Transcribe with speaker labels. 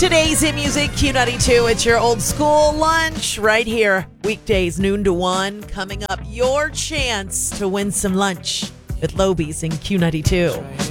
Speaker 1: Today's Hit Music Q92. It's your old school lunch right here. Weekdays noon to 1. Coming up, your chance to win some lunch with Lobies in Q92.